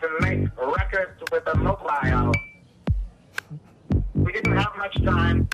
to make records with a mobile. We didn't have much time.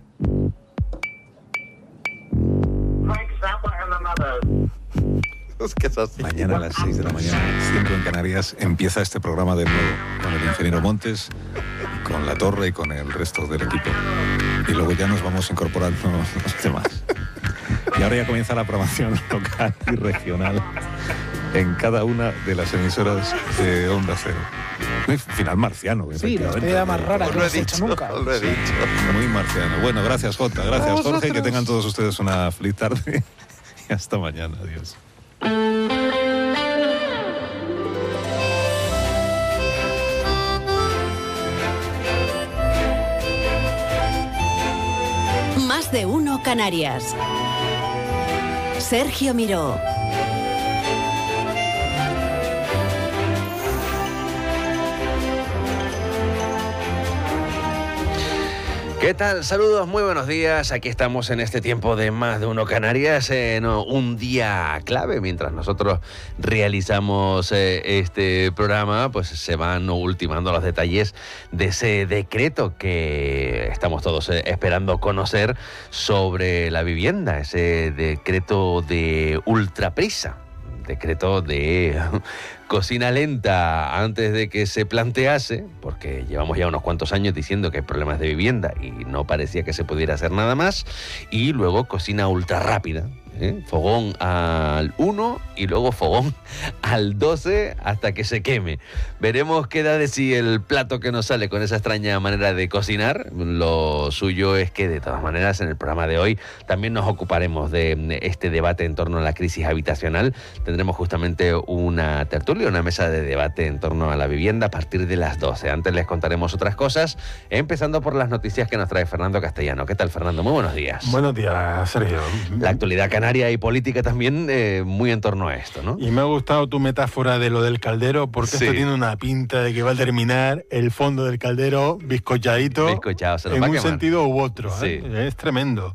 Frank Zappa and the Mothers. Es que es así. Mañana a las 6 de la mañana, 5 en Canarias, empieza este programa de nuevo con el ingeniero Montes, con La Torre y con el resto del equipo. Y luego ya nos vamos incorporando los demás. Y ahora ya comienza la programación local y regional en cada una de las emisoras de Onda Cero. Muy final marciano. Sí, la idea más rara que hemos hecho nunca. Lo he dicho. Muy marciano. Bueno, gracias Jota, gracias Jorge, que tengan todos ustedes una feliz tarde. Y hasta mañana, adiós. Más de uno Canarias. Sergio Miró. ¿Qué tal? Saludos, muy buenos días. Aquí estamos en este tiempo de Más de uno Canarias, un día clave. Mientras nosotros realizamos este programa, pues se van ultimando los detalles de ese decreto que estamos todos esperando conocer sobre la vivienda, ese decreto de ultraprisa. Decreto de cocina lenta antes de que se plantease, porque llevamos ya unos cuantos años diciendo que hay problemas de vivienda y no parecía que se pudiera hacer nada más, y luego cocina ultra rápida, fogón al 1 y luego fogón al 12 hasta que se queme. Veremos qué da de sí el plato que nos sale con esa extraña manera de cocinar. Lo suyo es que de todas maneras en el programa de hoy también nos ocuparemos de este debate en torno a la crisis habitacional. Tendremos justamente una tertulia, una mesa de debate en torno a la vivienda a partir de las 12. Antes les contaremos otras cosas, empezando por las noticias que nos trae Fernando Castellano. ¿Qué tal, Fernando? Muy buenos días. Buenos días, Sergio. La actualidad canaria y política también muy en torno a esto, ¿no? Y me ha gustado tu metáfora de lo del caldero, porque Sí. esto tiene una pinta de que va a terminar el fondo del caldero bizcochadito Bizcochado, se nos en va a un quemar. sentido u otro. Sí. Es tremendo.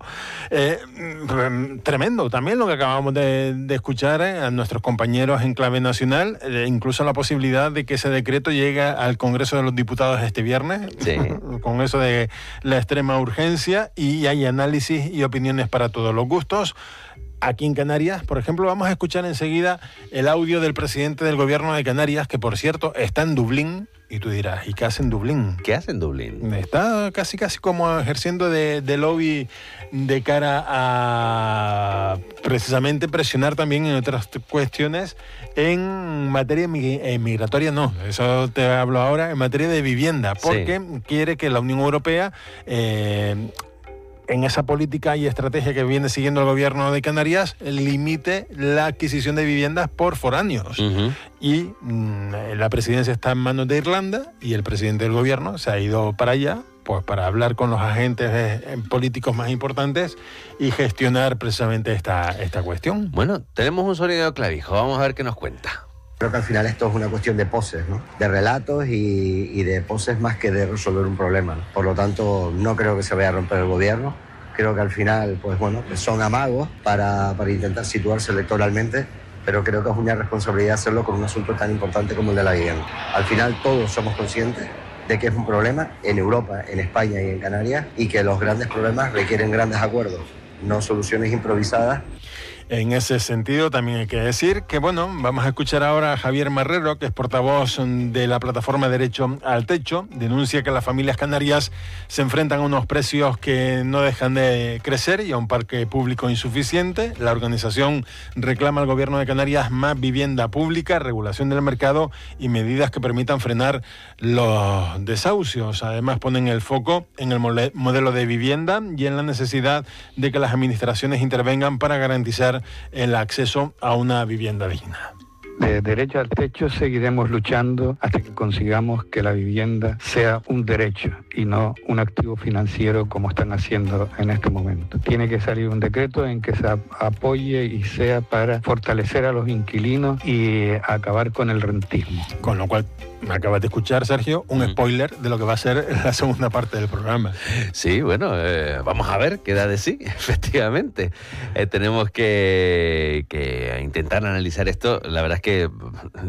Tremendo también lo que acabamos de escuchar a nuestros compañeros en clave nacional, incluso la posibilidad de que ese decreto llegue al Congreso de los Diputados este viernes, Sí. con eso de la extrema urgencia, y hay análisis y opiniones para todos los gustos. Aquí en Canarias, por ejemplo, vamos a escuchar enseguida el audio del presidente del gobierno de Canarias, que por cierto está en Dublín. Y tú dirás, ¿y qué hace en Dublín? ¿Qué hace en Dublín? Está casi como ejerciendo de lobby de cara a precisamente presionar también en otras cuestiones en materia migratoria, no, eso te hablo ahora, en materia de vivienda, porque quiere que la Unión Europea... en esa política y estrategia que viene siguiendo el gobierno de Canarias, limite la adquisición de viviendas por foráneos. Uh-huh. Y la presidencia está en manos de Irlanda y el presidente del gobierno se ha ido para allá, pues para hablar con los agentes políticos más importantes y gestionar precisamente esta cuestión. Bueno, tenemos un sonido de clavijo, vamos a ver qué nos cuenta. Creo que al final esto es una cuestión de poses, ¿no? De relatos y de poses más que de resolver un problema, ¿no? Por lo tanto, no creo que se vaya a romper el gobierno. Creo que al final, pues bueno, son amagos para intentar situarse electoralmente, pero creo que es una responsabilidad hacerlo con un asunto tan importante como el de la vivienda. Al final todos somos conscientes de que es un problema en Europa, en España y en Canarias, y que los grandes problemas requieren grandes acuerdos, no soluciones improvisadas. En ese sentido, también hay que decir que, bueno, vamos a escuchar ahora a Javier Marrero, que es portavoz de la plataforma Derecho al Techo. Denuncia que las familias canarias se enfrentan a unos precios que no dejan de crecer y a un parque público insuficiente. La organización reclama al gobierno de Canarias más vivienda pública, regulación del mercado y medidas que permitan frenar los desahucios. Además, ponen el foco en el modelo de vivienda y en la necesidad de que las administraciones intervengan para garantizar el acceso a una vivienda digna. De Derecho al Techo seguiremos luchando hasta que consigamos que la vivienda sea un derecho y no un activo financiero como están haciendo en este momento. Tiene que salir un decreto en que se apoye y sea para fortalecer a los inquilinos y acabar con el rentismo. Con lo cual, me acabas de escuchar, Sergio, un spoiler de lo que va a ser la segunda parte del programa. Sí, bueno, vamos a ver qué da de sí, efectivamente. Tenemos que intentar analizar esto. La verdad es que